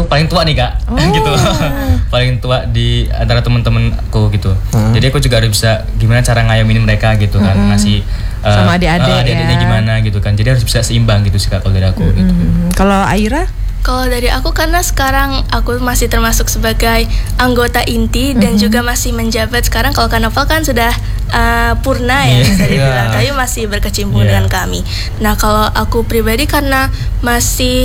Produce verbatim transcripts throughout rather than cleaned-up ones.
tuh paling tua nih kak, oh. gitu, paling tua di antara teman-temanku gitu. Hmm. Jadi aku juga harus bisa gimana cara ngayomin mereka gitu kan, hmm. ngasih uh, sama adik-adik uh, adik-adiknya ya. gimana gitu kan. Jadi harus bisa seimbang gitu sih kak kalau dari aku. Hmm. Gitu. Kalau Aira? Kalau dari aku karena sekarang aku masih termasuk sebagai anggota inti mm-hmm. dan juga masih menjabat sekarang. Kalau Kak Novel kan sudah uh, purna ya yeah. bisa dibilang, yeah. tapi masih berkecimpung yeah. dengan kami. Nah kalau aku pribadi karena masih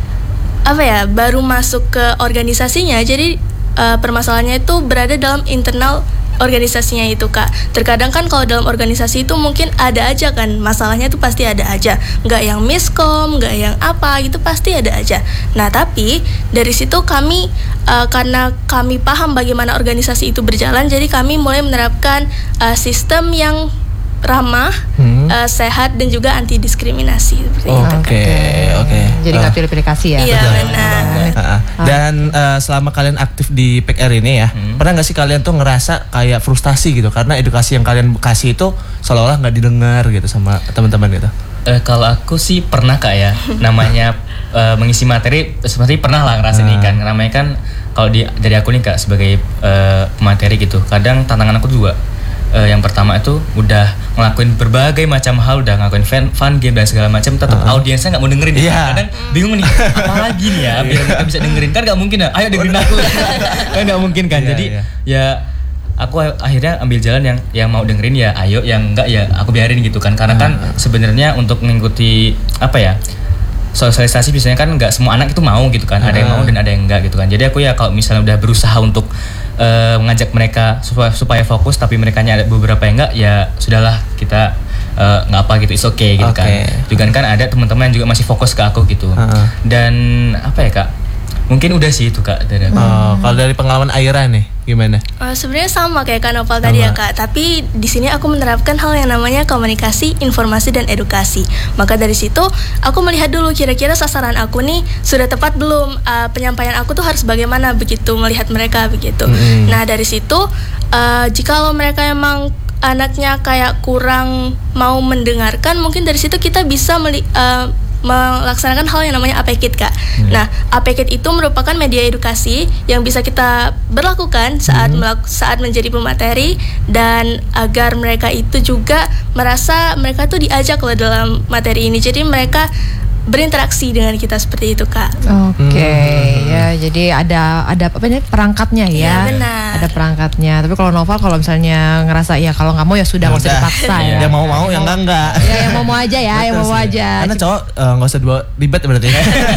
apa ya baru masuk ke organisasinya, jadi uh, permasalahannya itu berada dalam internal organisasinya itu kak. Terkadang kan kalau dalam organisasi itu mungkin ada aja kan masalahnya itu pasti ada aja, nggak yang miskom, nggak yang apa gitu pasti ada aja. Nah tapi dari situ kami uh, karena kami paham bagaimana organisasi itu berjalan, jadi kami mulai menerapkan uh, sistem yang ramah, hmm. uh, sehat dan juga anti diskriminasi. Oke, oke. Jadi nggak pilih-pilih kasih ya. Iya benar. Uh, dan uh, selama kalian aktif di P K R ini ya, hmm. pernah nggak sih kalian tuh ngerasa kayak frustasi gitu karena edukasi yang kalian kasih itu seolah-olah nggak didengar gitu sama teman-teman gitu? Uh, kalau aku sih pernah kak ya, namanya uh, mengisi materi seperti pernah lah ngerasain uh. kan. Namanya kan kalau di dari aku nih kak sebagai uh, pemateri gitu, kadang tantangan aku juga. Uh, yang pertama itu udah ngelakuin berbagai macam hal, udah ngelakuin fun, fun game dan segala macam, tetap uh-huh. audiensnya nggak mau dengerin. Yeah. Kadang bingung nih, apa lagi nih ya biar mereka bisa dengerin, kan nggak mungkin ya, ayo dengerin aku, kan nggak mungkin kan. Yeah, jadi yeah. ya aku akhirnya ambil jalan yang yang mau dengerin ya, ayo, yang enggak ya aku biarin gitu kan, karena uh-huh. kan sebenarnya untuk mengikuti apa ya sosialisasi biasanya kan nggak semua anak itu mau gitu kan, uh-huh. ada yang mau dan ada yang enggak gitu kan. Jadi aku ya kalau misalnya udah berusaha untuk Uh, mengajak mereka supaya, supaya fokus tapi mereka ada beberapa yang enggak, ya sudahlah kita nggak uh, apa gitu, it's okay gitu okay. kan. Juga kan ada teman-teman yang juga masih fokus ke aku gitu. Uh-huh. Dan apa ya kak? Mungkin udah sih itu kak dari aku. Oh, kalau dari pengalaman Aira nih gimana? Uh, sebenarnya sama kayak Kak Novel tadi ya kak, tapi di sini aku menerapkan hal yang namanya komunikasi, informasi dan edukasi. Maka dari situ aku melihat dulu kira-kira sasaran aku nih sudah tepat belum, uh, penyampaian aku tuh harus bagaimana begitu melihat mereka begitu. Mm-hmm. Nah dari situ uh, jikalau mereka emang anaknya kayak kurang mau mendengarkan, mungkin dari situ kita bisa meli- uh, melaksanakan hal yang namanya A P K I D kak. Hmm. Nah, A P K I D itu merupakan media edukasi yang bisa kita berlakukan saat hmm. melak- saat menjadi pemateri, dan agar mereka itu juga merasa mereka tuh diajak loh dalam materi ini. Jadi mereka berinteraksi dengan kita seperti itu kak. Oke, okay, hmm. ya jadi ada ada apa namanya perangkatnya ya. Iya benar. Ada perangkatnya. Tapi kalau Novel kalau misalnya ngerasa ya kalau nggak mau ya sudah nggak usah dipaksa ya. Yang mau mau yang enggak enggak. Ya yang mau mau aja ya, yang mau mau aja. Karena cowok nggak uh, usah dibawa ribet berarti.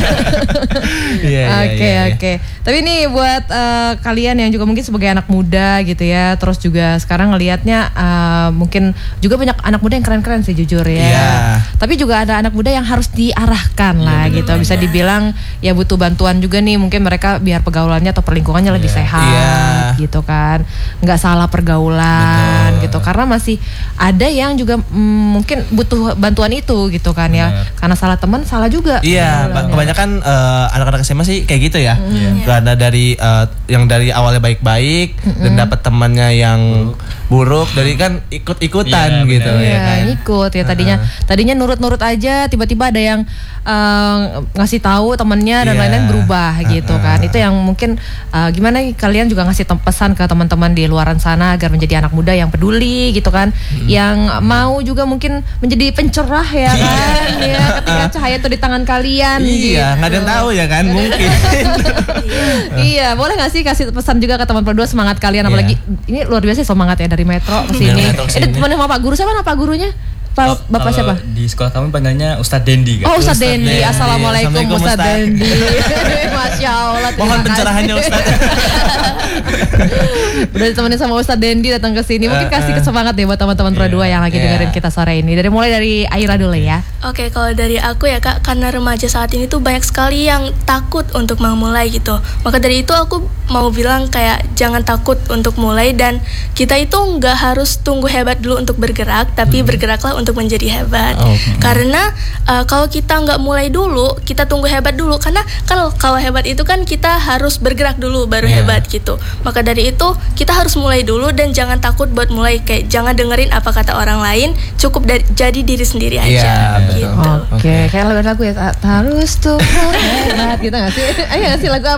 Oke oke. Tapi ini buat uh, kalian yang juga mungkin sebagai anak muda gitu ya, terus juga sekarang ngelihatnya uh, mungkin juga banyak anak muda yang keren-keren sih jujur ya. Yeah. Tapi juga ada anak muda yang harus diarah kan lah ya, gitu, bisa dibilang ya butuh bantuan juga nih, mungkin mereka biar pergaulannya atau perlingkungannya yeah. lebih sehat yeah. gitu kan, nggak salah pergaulan. Betul. Gitu, karena masih ada yang juga mm, mungkin butuh bantuan itu gitu kan. Bener. Ya karena salah teman salah juga. Iya yeah, kebanyakan uh, anak-anak S M A sih kayak gitu ya. Mm. Yeah. Karena dari uh, yang dari awalnya baik-baik mm-hmm. dan dapat temannya yang buruk, dari kan ikut-ikutan yeah, gitu ya, ya kan. Ikut ya tadinya uh-huh. tadinya nurut-nurut aja, tiba-tiba ada yang Uh, ngasih tahu temennya dan yeah. lain-lain berubah uh, gitu uh. kan. Itu yang mungkin uh, gimana kalian juga ngasih tem- pesan ke teman-teman di luaran sana agar menjadi anak muda yang peduli gitu kan, hmm. yang mau juga mungkin menjadi pencerah ya kan. Ya ketika cahaya itu di tangan kalian. Iya, nggak gitu. Ada yang tahu ya kan mungkin. Iya, boleh nggak sih kasih pesan juga ke teman berdua, semangat kalian apalagi yeah. ini luar biasa semangat ya dari Metro ke sini. Ini teman sama Pak Guru, siapa nama Pak gurunya? Pak, Bapak siapa? Di sekolah kami panggilnya Ustadz Dendi kan? Oh Ustadz Dendi, Assalamualaikum Ustadz Dendi. Masya Allah. Mohon pencerahannya Ustadz. Udah ditemenin sama Ustadz Dendi datang ke sini. Mungkin kasih semangat deh buat teman-teman Pro dua yang lagi dengerin kita sore ini. Dari mulai dari Aira dulu ya. Oke, kalau dari aku ya kak, karena remaja saat ini tuh banyak sekali yang takut untuk memulai gitu. Maka dari itu aku mau bilang kayak jangan takut untuk mulai, dan kita itu nggak harus tunggu hebat dulu untuk bergerak, tapi hmm. bergeraklah untuk menjadi hebat. Oh, hmm. Karena uh, kalau kita nggak mulai dulu, kita tunggu hebat dulu. Karena kalau kalau hebat itu kan kita harus bergerak dulu baru yeah. hebat gitu. Maka dari itu kita harus mulai dulu dan jangan takut buat mulai, kayak jangan dengerin apa kata orang lain, cukup dari, jadi diri sendiri aja. Yeah, gitu. Oke, okay. Kayak lagu-lagu ya, harus tuh hebat gitu nggak sih? Ayo nggak sih lagu apa?